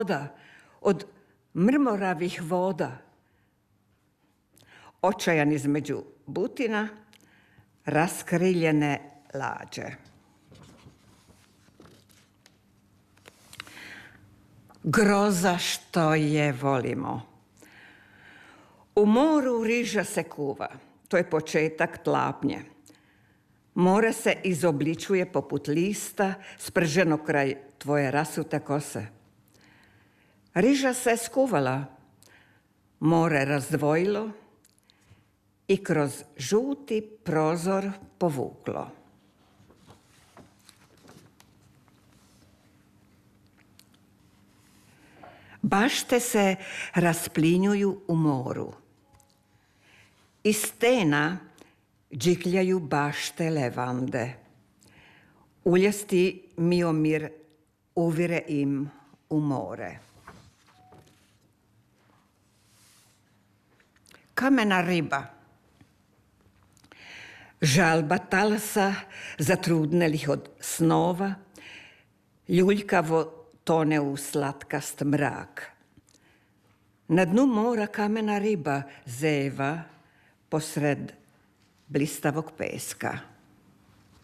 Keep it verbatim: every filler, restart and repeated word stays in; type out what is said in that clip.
voda od mrmoravih voda. Očajan između butina, raskriljene lađe. Groza što je volimo. U moru riža se kuva. To je početak tlapnje. More se izobličuje poput lista sprženo kraj tvoje rasute kose. Riža se skuvala, more razdvojilo i kroz žuti prozor povuklo. Bašte se rasplinjuju u moru. Iz stena džikljaju bašte levande. Uljesti Miomir uvire im u more. Kamena riba. Žalba talasa zatrudnelih od snova, ljuljkavo tone u slatkast mrak. Na dnu mora kamena riba zeva posred blistavog peska.